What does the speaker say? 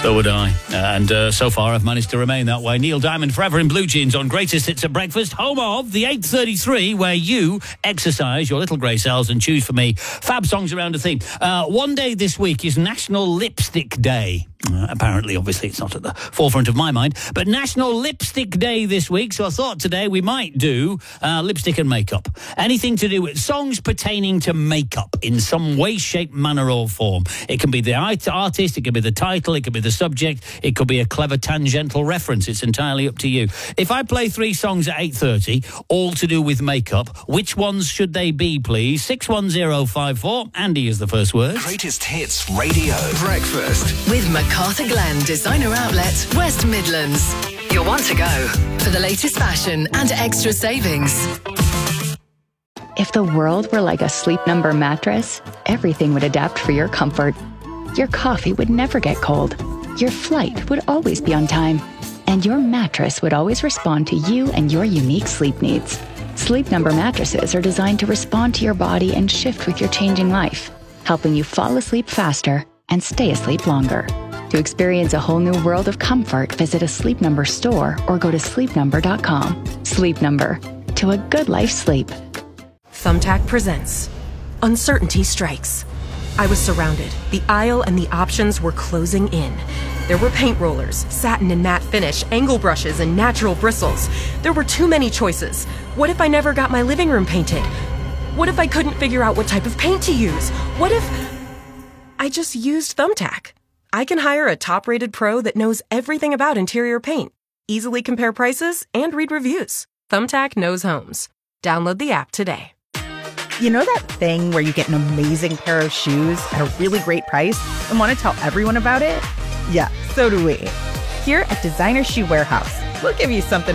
So would I. And so far I've managed to remain that way. Neil Diamond, Forever in Blue Jeans on Greatest Hits at Breakfast, home of the 8:33, where you exercise your little grey cells and choose for me fab songs around a theme. One day this week is National Lipstick Day. Apparently, obviously, it's not at the forefront of my mind, but National Lipstick Day this week, so I thought today we might do lipstick and makeup. Anything to do with songs pertaining to makeup in some way, shape, manner or form. It can be the artist, it can be the title, it could be the subject, it could be a clever tangential reference. It's entirely up to you. If I play 3 songs at 8:30, all to do with makeup, which ones should they be, please? 61054. Andy is the first word. Greatest Hits Radio Breakfast with MacArthur Glen Designer Outlet, West Midlands. You'll want to go for the latest fashion and extra savings. If the world were like a Sleep Number mattress, everything would adapt for your comfort. Your coffee would never get cold. Your flight would always be on time. And your mattress would always respond to you and your unique sleep needs. Sleep Number mattresses are designed to respond to your body and shift with your changing life, helping you fall asleep faster and stay asleep longer. To experience a whole new world of comfort, visit a Sleep Number store or go to sleepnumber.com. Sleep Number. To a good life sleep. Thumbtack presents Uncertainty Strikes. I was surrounded. The aisle and the options were closing in. There were paint rollers, satin and matte finish, angle brushes, and natural bristles. There were too many choices. What if I never got my living room painted? What if I couldn't figure out what type of paint to use? What if I just used Thumbtack? I can hire a top-rated pro that knows everything about interior paint, easily compare prices, and read reviews. Thumbtack knows homes. Download the app today. You know that thing where you get an amazing pair of shoes at a really great price and want to tell everyone about it? Yeah, so do we. Here at Designer Shoe Warehouse, we'll give you something